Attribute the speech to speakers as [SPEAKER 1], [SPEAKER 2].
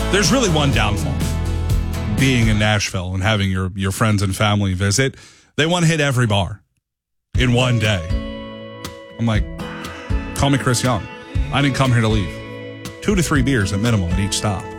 [SPEAKER 1] There's really one downfall. Being in Nashville and having your friends and family visit, they want to hit every bar in one day. I'm like, call me Chris Young. I didn't come here to leave. 2 to 3 beers at minimum at each stop.